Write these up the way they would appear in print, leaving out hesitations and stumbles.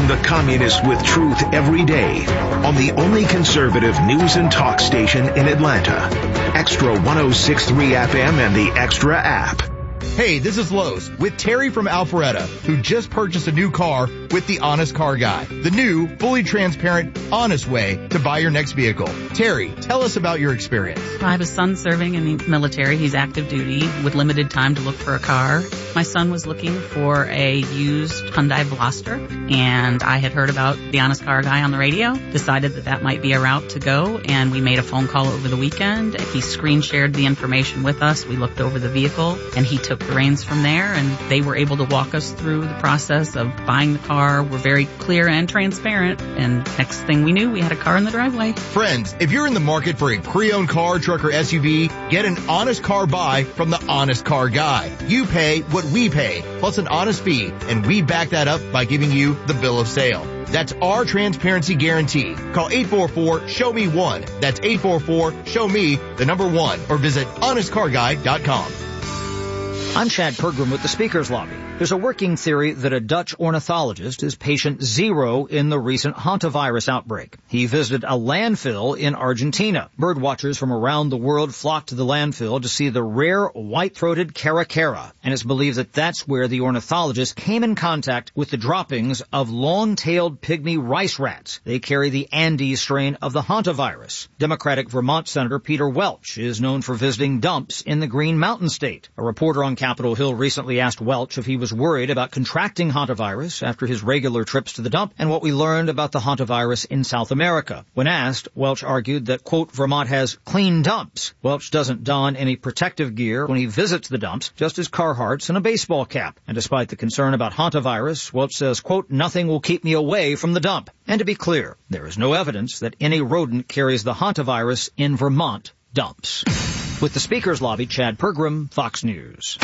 Confronting the communists with truth every day on the only conservative news and talk station in Atlanta. Extra 106.3 FM and the Extra app. Hey, this is Lowe's with Terry from Alpharetta, who just purchased a new car with the Honest Car Guy. The new, fully transparent, honest way to buy your next vehicle. Terry, tell us about your experience. I have a son serving in the military. He's active duty with limited time to look for a car. My son was looking for a used Hyundai Veloster, and I had heard about the Honest Car Guy on the radio, decided that might be a route to go, and we made a phone call over the weekend. He screen shared the information with us. We looked over the vehicle, and he took the reins from there, and they were able to walk us through the process of buying the car. We're very clear and transparent, and next thing we knew, we had a car in the driveway. Friends, if you're in the market for a pre-owned car, truck, or SUV, get an honest car buy from the Honest Car Guy. You pay what we pay, plus an honest fee, and we back that up by giving you the bill of sale. That's our transparency guarantee. Call 844-SHOW-ME-1. That's 844-SHOW-ME, the number 1, or visit honestcarguy.com. I'm Chad Pergram with the Speaker's Lobby. There's a working theory that a Dutch ornithologist is patient zero in the recent hantavirus outbreak. He visited a landfill in Argentina. Birdwatchers from around the world flocked to the landfill to see the rare white-throated caracara, and it's believed that that's where the ornithologist came in contact with the droppings of long-tailed pygmy rice rats. They carry the Andes strain of the hantavirus. Democratic Vermont Senator Peter Welch is known for visiting dumps in the Green Mountain State. A reporter on Capitol Hill recently asked Welch if he was worried about contracting hantavirus after his regular trips to the dump and what we learned about the hantavirus in South America. When asked, Welch argued that, quote, Vermont has clean dumps. Welch doesn't don any protective gear when he visits the dumps, just his Carhartts and a baseball cap. And despite the concern about hantavirus, Welch says, quote, nothing will keep me away from the dump. And to be clear, there is no evidence that any rodent carries the hantavirus in Vermont dumps. With the Speaker's Lobby, Chad Pergram, Fox News.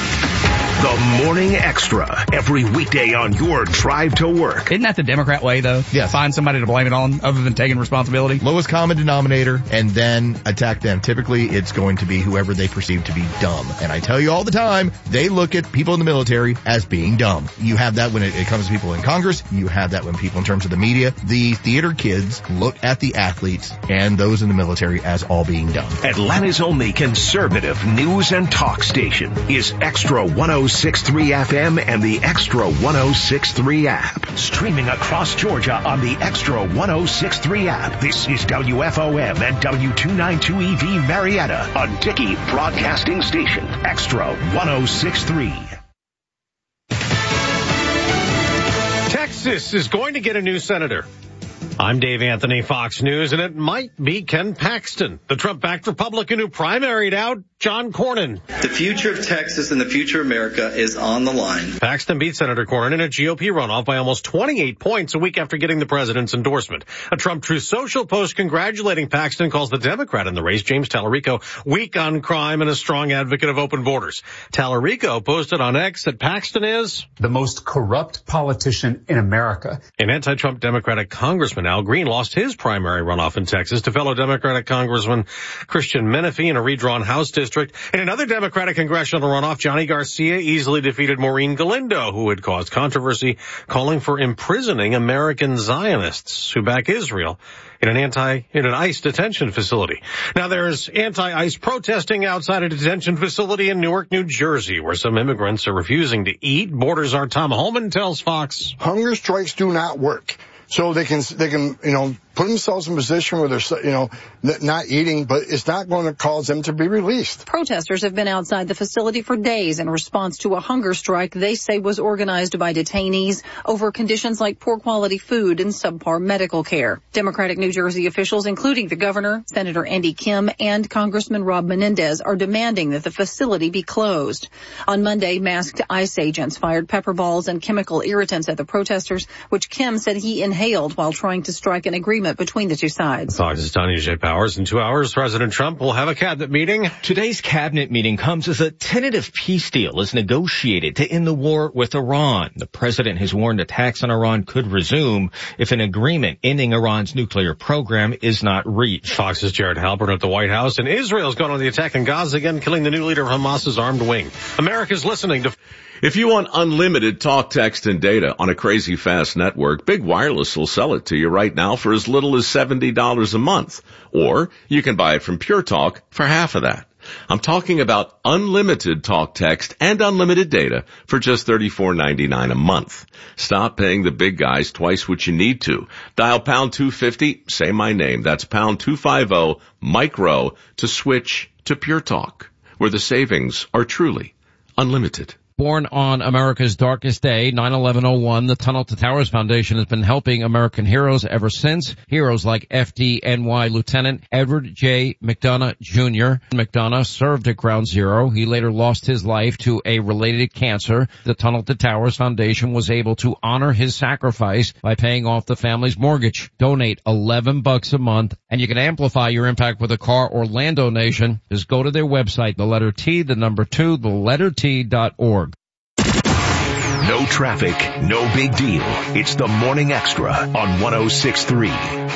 The Morning Extra, every weekday on your drive to work. Isn't that the Democrat way, though? Yes. Find somebody to blame it on other than taking responsibility. Lowest common denominator, and then attack them. Typically, it's going to be whoever they perceive to be dumb. And I tell you all the time, they look at people in the military as being dumb. You have that when it comes to people in Congress. You have that when people in terms of the media. The theater kids look at the athletes and those in the military as all being dumb. Atlanta's only conservative news and talk station is Extra 106.3 FM and the Extra 106.3 app. Streaming across Georgia on the Extra 106.3 app. This is WFOM and W292EV Marietta, a Dickey Broadcasting Station. Extra 106.3. Texas is going to get a new senator. I'm Dave Anthony, Fox News, and it might be Ken Paxton, the Trump-backed Republican who primaried out John Cornyn. The future of Texas and the future of America is on the line. Paxton beat Senator Cornyn in a GOP runoff by almost 28 points a week after getting the president's endorsement. A Trump Truth Social post congratulating Paxton calls the Democrat in the race, James Tallarico, weak on crime and a strong advocate of open borders. Tallarico posted on X that Paxton is the most corrupt politician in America. An anti-Trump Democratic Congressman Al Green lost his primary runoff in Texas to fellow Democratic Congressman Christian Menefee in a redrawn House district. In another Democratic congressional runoff, Johnny Garcia easily defeated Maureen Galindo, who had caused controversy, calling for imprisoning American Zionists who back Israel in an ICE detention facility. Now there's anti-ICE protesting outside a detention facility in Newark, New Jersey, where some immigrants are refusing to eat. Borders Our Tom Holman tells Fox. Hunger strikes do not work. So they can, put themselves in a position where they're, not eating, but it's not going to cause them to be released. Protesters have been outside the facility for days in response to a hunger strike they say was organized by detainees over conditions like poor quality food and subpar medical care. Democratic New Jersey officials, including the governor, Senator Andy Kim, and Congressman Rob Menendez, are demanding that the facility be closed. On Monday, masked ICE agents fired pepper balls and chemical irritants at the protesters, which Kim said he inhaled while trying to strike an agreement between the two sides. Fox's Tanya J. Powers. In 2 hours, President Trump will have a cabinet meeting. Today's cabinet meeting comes as a tentative peace deal is negotiated to end the war with Iran. The president has warned attacks on Iran could resume if an agreement ending Iran's nuclear program is not reached. Fox's Jared Halpern at the White House. And Israel's gone on the attack in Gaza again, killing the new leader of Hamas's armed wing. America's listening to... If you want unlimited talk, text, and data on a crazy fast network, Big Wireless will sell it to you right now for as little as $70 a month. Or you can buy it from Pure Talk for half of that. I'm talking about unlimited talk, text, and unlimited data for just $34.99 a month. Stop paying the big guys twice what you need to. Dial pound 250, say my name. That's pound 250, micro, to switch to Pure Talk, where the savings are truly unlimited. Born on America's darkest day, 9/11/01, the Tunnel to Towers Foundation has been helping American heroes ever since. Heroes like FDNY Lieutenant Edward J. McDonough Jr. McDonough served at Ground Zero. He later lost his life to a related cancer. The Tunnel to Towers Foundation was able to honor his sacrifice by paying off the family's mortgage. Donate $11 a month, and you can amplify your impact with a car or land donation. Just go to their website, the letter T, the number 2, the letter T.org. No traffic, no big deal. It's the Morning Extra on 106.3.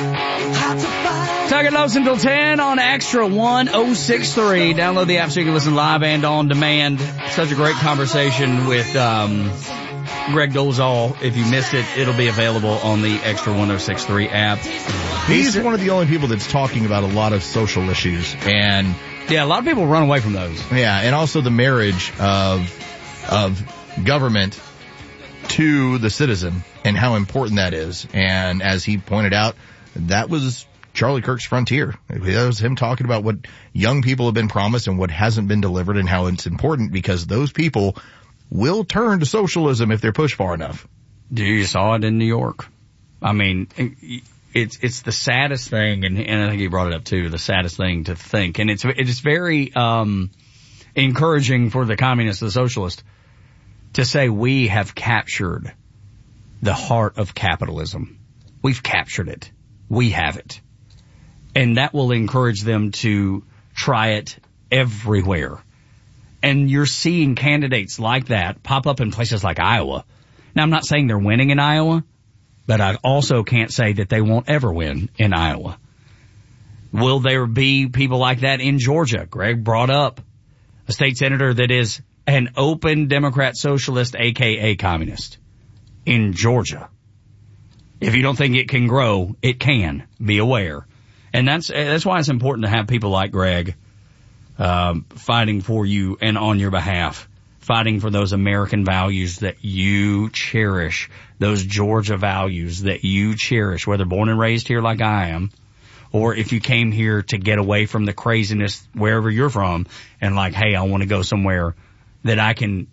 Tucker Loves until 10 on Extra 106.3. Download the app so you can listen live and on demand. Such a great conversation with Greg Dolezal. If you missed it, it'll be available on the Extra 106.3 app. He's one of the only people that's talking about a lot of social issues. And yeah, a lot of people run away from those. Yeah, and also the marriage of government to the citizen and how important that is. And as he pointed out, that was Charlie Kirk's frontier. That was him talking about what young people have been promised and what hasn't been delivered and how it's important because those people will turn to socialism if they're pushed far enough. You saw it in New York. I mean, it's the saddest thing, and I think he brought it up too, the saddest thing to think. And it's very encouraging for the communists, the socialists, to say we have captured the heart of capitalism. We've captured it. We have it. And that will encourage them to try it everywhere. And you're seeing candidates like that pop up in places like Iowa. Now, I'm not saying they're winning in Iowa, but I also can't say that they won't ever win in Iowa. Will there be people like that in Georgia? Greg brought up a state senator that is an open Democrat socialist, a.k.a. communist, in Georgia. If you don't think it can grow, it can. Be aware. And that's why it's important to have people like Greg fighting for you and on your behalf, fighting for those American values that you cherish, those Georgia values that you cherish, whether born and raised here like I am, or if you came here to get away from the craziness wherever you're from and like, hey, I want to go somewhere that I can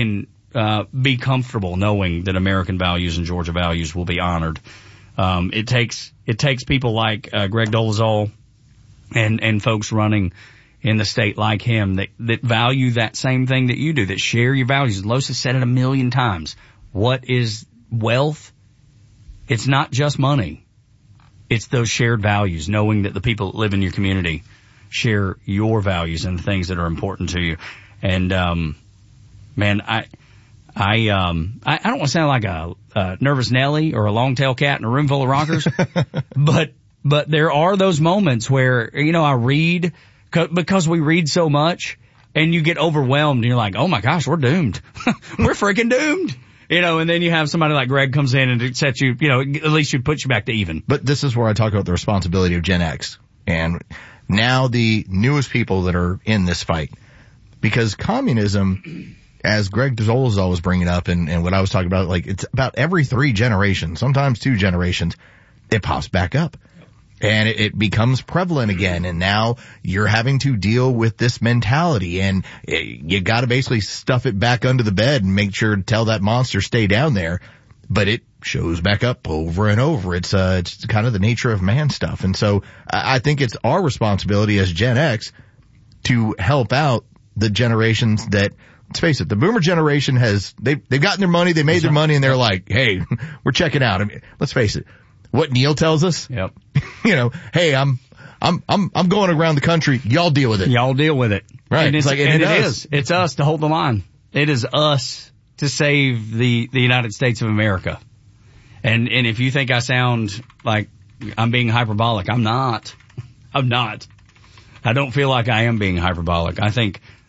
be comfortable knowing that American values and Georgia values will be honored. It takes people like Greg Dolezal and folks running in the state like him that value that same thing that you do, that share your values. Los has said it 1,000,000 times. What is wealth? It's not just money. It's those shared values, knowing that the people that live in your community share your values and the things that are important to you. And, man, I don't want to sound like a nervous Nelly or a long-tailed cat in a room full of rockers, but there are those moments where, I read, because we read so much and you get overwhelmed and you're like, oh my gosh, we're doomed. We're freaking doomed. And then you have somebody like Greg comes in and it sets you, at least should put you back to even. But this is where I talk about the responsibility of Gen X and now the newest people that are in this fight. Because communism, as Greg Dolezal was bringing up and what I was talking about, like it's about every 3 generations, sometimes 2 generations, it pops back up. And it becomes prevalent again. And now you're having to deal with this mentality and you got to basically stuff it back under the bed and make sure to tell that monster stay down there. But it shows back up over and over. It's kind of the nature of man stuff. And so I think it's our responsibility as Gen X to help out the generations that, let's face it, the boomer generation they've gotten their money, they made their money and they're like, hey, we're checking out. I mean, let's face it. What Neil tells us, yep. Hey, I'm going around the country. Y'all deal with it. Y'all deal with it. Right. And it is. It's us to hold the line. It is us to save the United States of America. And if you think I sound like I'm being hyperbolic, I'm not. I don't feel like I am being hyperbolic. I think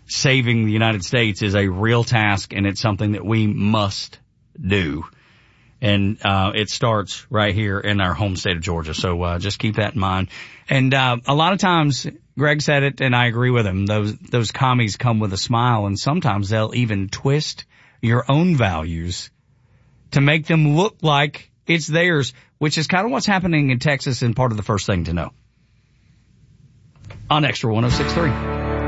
saving the United States is a real task, and it's something that we must do. And it starts right here in our home state of Georgia. So just keep that in mind. And a lot of times, Greg said it, and I agree with him, those commies come with a smile, and sometimes they'll even twist your own values to make them look like it's theirs, which is kind of what's happening in Texas and part of the first thing to know. On Extra 106.3.